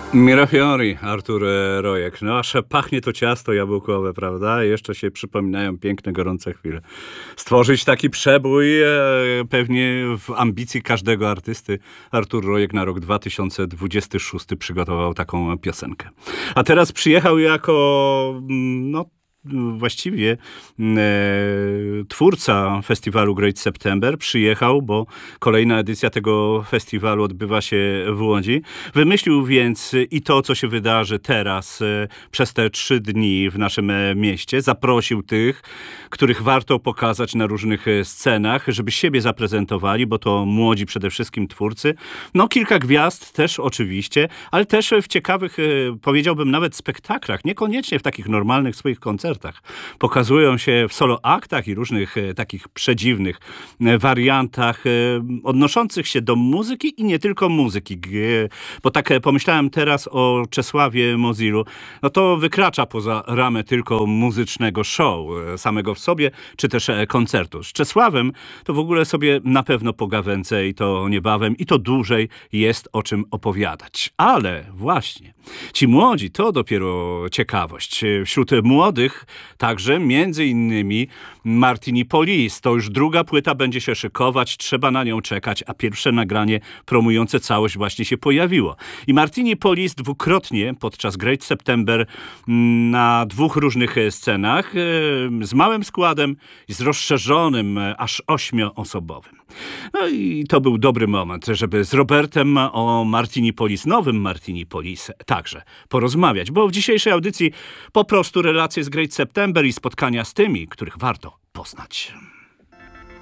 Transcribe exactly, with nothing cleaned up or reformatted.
Mirafiori, Artur Rojek. No aż pachnie to ciasto jabłkowe, prawda? Jeszcze się przypominają piękne, gorące chwile. Stworzyć taki przebój e, pewnie w ambicji każdego artysty. Artur Rojek na rok dwa tysiące dwudziesty szósty przygotował taką piosenkę. A teraz przyjechał jako, no właściwie e, twórca festiwalu Great September przyjechał, bo kolejna edycja tego festiwalu odbywa się w Łodzi. Wymyślił więc i to, co się wydarzy teraz e, przez te trzy dni w naszym e, mieście. Zaprosił tych, których warto pokazać na różnych e, scenach, żeby siebie zaprezentowali, bo to młodzi przede wszystkim twórcy. No kilka gwiazd też oczywiście, ale też w ciekawych, e, powiedziałbym nawet spektaklach, niekoniecznie w takich normalnych swoich koncertach. Pokazują się w solo aktach i różnych e, takich przedziwnych e, wariantach e, odnoszących się do muzyki i nie tylko muzyki. G, bo tak e, pomyślałem teraz o Czesławie Mozilu. No to wykracza poza ramę tylko muzycznego show e, samego w sobie, czy też e, koncertu. Z Czesławem to w ogóle sobie na pewno pogawędzę i to niebawem i to dłużej jest o czym opowiadać. Ale właśnie ci młodzi to dopiero ciekawość. Wśród młodych także między innymi Martini Police. To już druga płyta będzie się szykować, trzeba na nią czekać, a pierwsze nagranie promujące całość właśnie się pojawiło. I Martini Police dwukrotnie podczas Great September na dwóch różnych scenach z małym składem i z rozszerzonym, aż ośmioosobowym. No i to był dobry moment, żeby z Robertem o Martini Police, nowym Martini Police także porozmawiać, bo w dzisiejszej audycji po prostu relacje z Great September i spotkania z tymi, których warto poznać.